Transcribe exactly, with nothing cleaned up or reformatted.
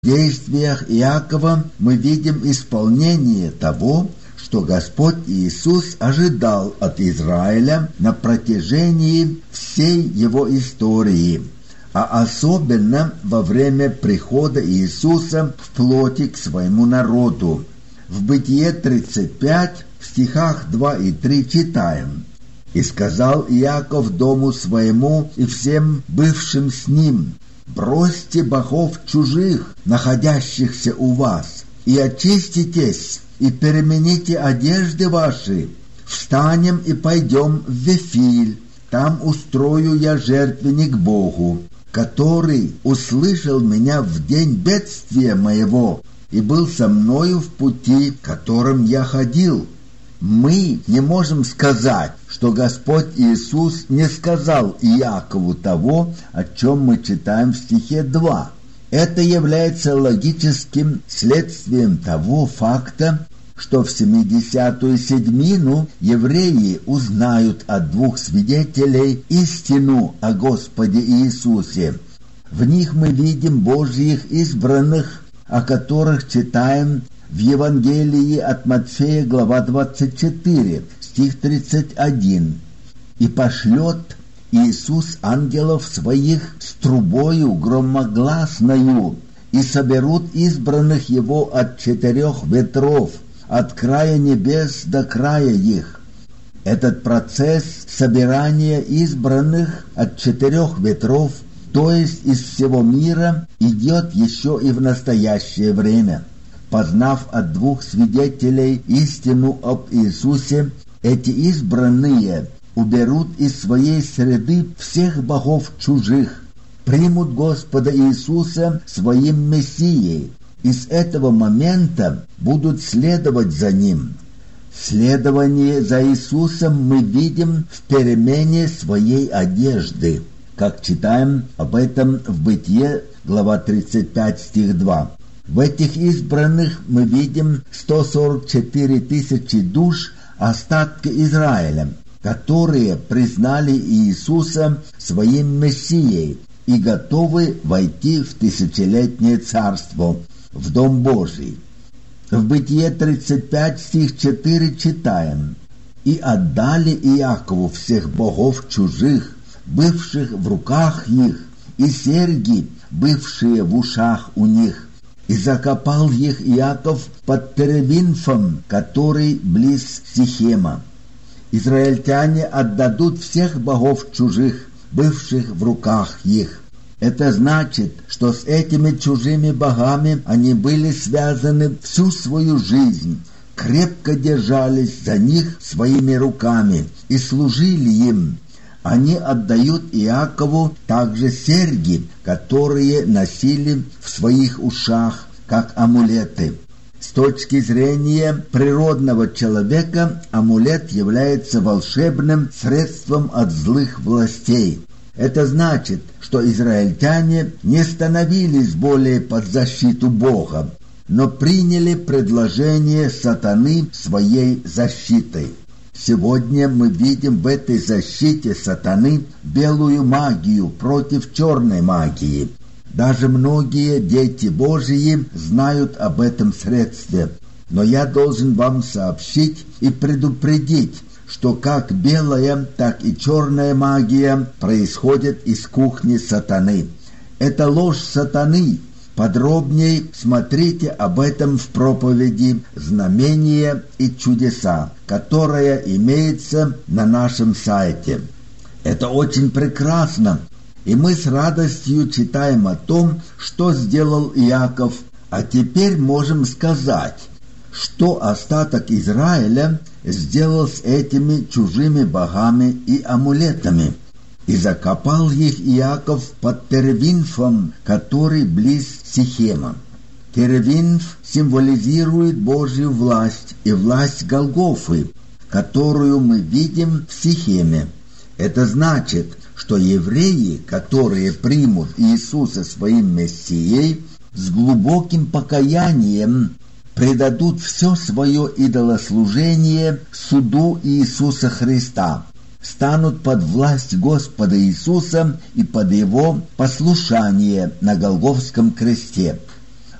В действиях Иакова мы видим исполнение того, что Господь Иисус ожидал от Израиля на протяжении всей его истории, а особенно во время прихода Иисуса в плоти к своему народу. В Бытие тридцать пять, в стихах два и три читаем: «И сказал Иаков дому своему и всем бывшим с ним: бросьте богов чужих, находящихся у вас, и очиститесь, и перемените одежды ваши. Встанем и пойдем в Вифиль, там устрою я жертвенник Богу, который услышал меня в день бедствия моего и был со мною в пути, которым я ходил». Мы не можем сказать, что Господь Иисус не сказал Иакову того, о чем мы читаем в стихе два. Это является логическим следствием того факта, что в семидесятую седьмину евреи узнают от двух свидетелей истину о Господе Иисусе. В них мы видим Божьих избранных, о которых читаем в Евангелии от Матфея, глава двадцать четыре, стих тридцать один. «И пошлет Иисус ангелов своих с трубою громогласною, и соберут избранных его от четырех ветров, от края небес до края их». Этот процесс собирания избранных от четырех ветров, то есть из всего мира, идет еще и в настоящее время. Познав от двух свидетелей истину об Иисусе, эти избранные уберут из своей среды всех богов чужих, примут Господа Иисуса своим Мессией, и с этого момента будут следовать за Ним. Следование за Иисусом мы видим в перемене своей одежды, как читаем об этом в Бытие, глава тридцать пять, стих два. В этих избранных мы видим сто сорок четыре тысячи душ остатка Израиля, которые признали Иисуса своим Мессией и готовы войти в тысячелетнее царство, в Дом Божий. В Бытие тридцать пять, стих четыре читаем: «И отдали Иакову всех богов чужих, бывших в руках их, и серьги, бывшие в ушах у них. И закопал их Иаков под Теревинфом, который близ Сихема». Израильтяне отдадут всех богов чужих, бывших в руках их. Это значит, что с этими чужими богами они были связаны всю свою жизнь, крепко держались за них своими руками и служили им. Они отдают Иакову также серьги, которые носили в своих ушах, как амулеты. С точки зрения природного человека амулет является волшебным средством от злых властей. Это значит, что израильтяне не становились более под защиту Бога, но приняли предложение сатаны своей защитой. Сегодня мы видим в этой защите сатаны белую магию против черной магии. Даже многие дети Божьи знают об этом средстве. Но я должен вам сообщить и предупредить, что как белая, так и черная магия происходит из кухни сатаны. Это ложь сатаны. Подробнее смотрите об этом в проповеди «Знамения и чудеса», которая имеется на нашем сайте. Это очень прекрасно, и мы с радостью читаем о том, что сделал Иаков, а теперь можем сказать, что остаток Израиля сделал с этими чужими богами и амулетами. «И закопал их Иаков под Теревинфом, который близ Сихема». Теревинф символизирует Божью власть и власть Голгофы, которую мы видим в Сихеме. Это значит, что евреи, которые примут Иисуса своим Мессией, с глубоким покаянием предадут все свое идолослужение суду Иисуса Христа, станут под власть Господа Иисуса и под Его послушание на Голгофском кресте.